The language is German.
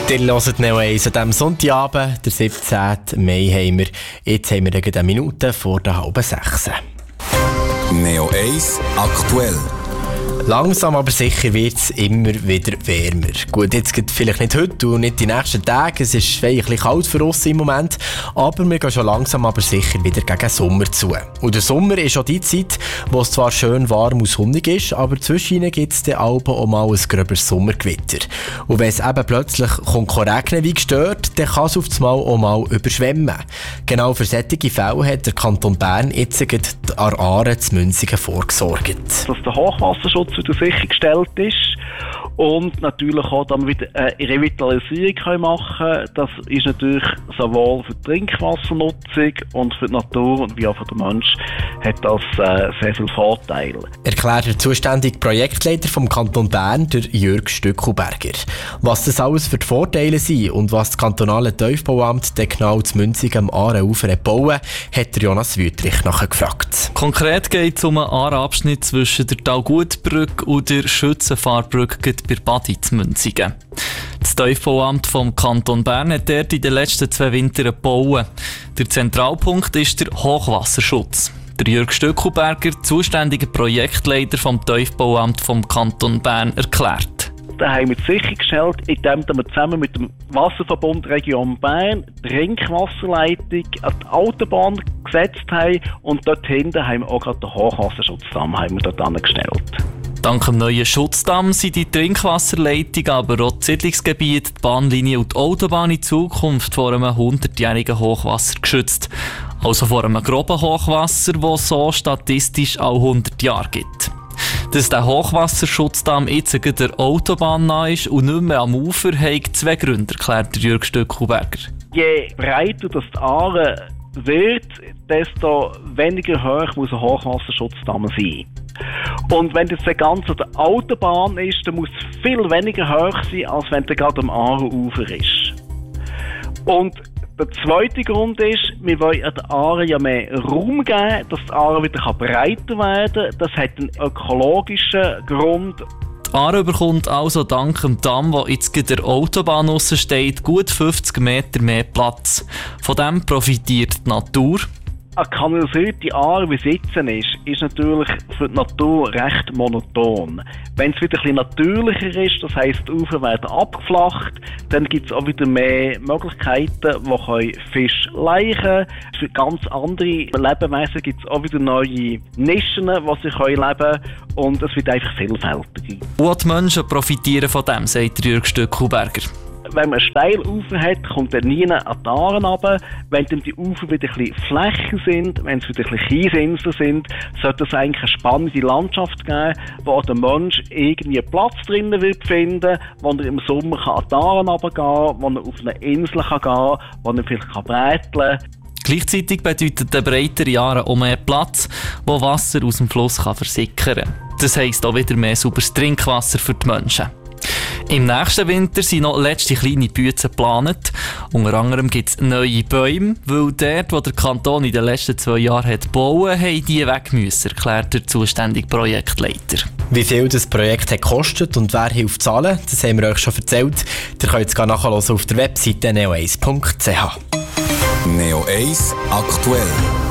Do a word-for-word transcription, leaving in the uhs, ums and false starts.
Ihr hört Neo eins an diesem Sonntagabend, der siebzehnten Mai haben wir. Jetzt haben wir eine Minute vor der halben sechs. Neo eins aktuell. Langsam aber sicher wird es immer wieder wärmer. Gut, jetzt geht vielleicht nicht heute und nicht die nächsten Tage. Es ist ein bisschen kalt für uns im Moment. Aber wir gehen schon langsam aber sicher wieder gegen den Sommer zu. Und der Sommer ist auch die Zeit, wo es zwar schön warm und sonnig ist, aber zwischen ihnen gibt es dann auch mal ein gröberes Sommergewitter. Und wenn es eben plötzlich kommt regnen wie gestört, dann kann es auf das Mal auch mal überschwemmen. Genau für solche Fälle hat der Kanton Bern jetzt an der Aare zu Münsingen vorgesorgt. Dass der Hochwasserschutz wieder sichergestellt ist und natürlich auch, dass wir wieder eine Revitalisierung machen können. Das ist natürlich sowohl für die Trinkwassernutzung und für die Natur wie auch für den Mensch hat das äh, sehr viele Vorteile. Erklärt der zuständige Projektleiter vom Kanton Bern, der Jürg Stückelberger. Was das alles für die Vorteile sind und was das kantonale Tiefbauamt dann genau zu Münsingen am Aarenufer bauen, hat Jonas Wüthrich nachher gefragt. Konkret geht es um einen Aareabschnitt zwischen der Talgutbrücke und der Schützenfahrbrücke bei Badi zu Münsingen. Das Tiefbauamt vom Kanton Bern hat dort in den letzten zwei Wintern gebaut. Der Zentralpunkt ist der Hochwasserschutz. Der Jürg Stückelberger, zuständiger Projektleiter vom Tiefbauamt vom Kanton Bern, erklärt. Da haben wir sichergestellt, indem wir zusammen mit dem Wasserverbund Region Bern die Trinkwasserleitung an die Autobahn gesetzt haben und dort hinten haben wir auch gerade den Hochwasserschutzdamm haben wir dort angestellt. Dank dem neuen Schutzdamm sind die Trinkwasserleitungen, aber auch das Siedlungsgebiet, die Bahnlinie und die Autobahn in Zukunft vor einem hundertjährigen Hochwasser geschützt. Also vor einem groben Hochwasser, das so statistisch auch hundert Jahre gibt. Dass der Hochwasserschutzdamm jetzt der Autobahn nah ist und nicht mehr am Ufer, hat zwei Gründe, erklärt Jürg Stückelberger. Je breiter das die Aare wird, desto weniger hoch muss ein Hochwasserschutzdamm sein. Und wenn das ganz an der Autobahn ist, dann muss es viel weniger hoch sein, als wenn der gerade am Aarenufer ist. Und der zweite Grund ist, wir wollen der Aare ja mehr Raum geben, dass die Aare wieder breiter werden kann. Das hat einen ökologischen Grund. Die Aare bekommt also dank dem Damm, der jetzt in der Autobahn aussen steht, gut fünfzig Meter mehr Platz. Von dem profitiert die Natur. Eine kanalisierte Aare, wie es jetzt ist, ist natürlich für die Natur recht monoton. Wenn es wieder ein bisschen natürlicher ist, das heisst, die Ufer werden abgeflacht, dann gibt es auch wieder mehr Möglichkeiten, wo Fisch laichen können. Für ganz andere Lebewesen gibt es auch wieder neue Nischen, wo sie leben können und es wird einfach vielfältiger. Und die Menschen profitieren von dem, sagt Jürg Stückelberger. Wenn man einen Steilufer hat, kommt er nie an die Aare runter. Wenn dann die Ufer wieder ein bisschen Flächen sind, wenn es wieder ein bisschen Kiesinseln sind, sollte es eigentlich eine spannende Landschaft geben, wo der Mensch irgendwie Platz drinnen wird finden, wo er im Sommer an die Aare runtergehen kann, wo er auf eine Insel gehen kann, wo er vielleicht bräteln kann. Gleichzeitig bedeutet der breitere Aare auch mehr Platz, wo Wasser aus dem Fluss kann versickern kann. Das heisst auch wieder mehr sauberes Trinkwasser für die Menschen. Im nächsten Winter sind noch letzte kleine Büzen geplant. Unter anderem gibt es neue Bäume, weil dort, wo der Kanton in den letzten zwei Jahren hat gebaut, haben die weg müssen, erklärt der zuständige Projektleiter. Wie viel das Projekt hat gekostet und wer hilft zahlen, das haben wir euch schon erzählt. Ihr könnt es nachhören auf der Webseite neo eins punkt c h. Neo eins aktuell.